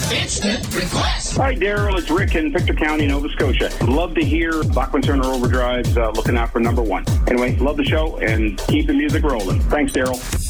Instant request. Hi, Daryl. It's Rick in Victor County, Nova Scotia. Love to hear Bachman Turner Overdrive's Looking Out for Number One. Anyway, love the show and keep the music rolling. Thanks, Daryl.